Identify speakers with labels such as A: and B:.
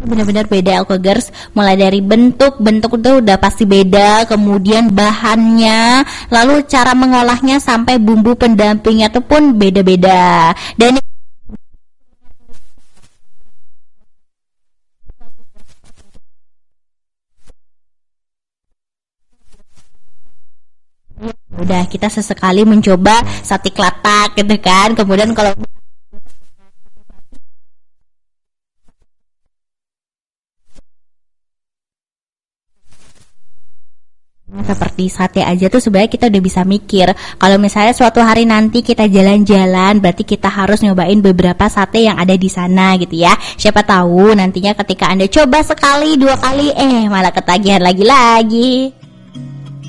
A: Benar-benar beda Alkogers, mulai dari bentuk itu udah pasti beda, kemudian bahannya, lalu cara mengolahnya sampai bumbu pendampingnya itu pun beda-beda. Dan udah kita sesekali mencoba sate kelatak gitu kan. Kemudian kalau seperti sate aja tuh sebenarnya kita udah bisa mikir kalau misalnya suatu hari nanti kita jalan-jalan, berarti kita harus nyobain beberapa sate yang ada di sana gitu ya. Siapa tahu nantinya ketika Anda coba sekali dua kali malah ketagihan lagi-lagi.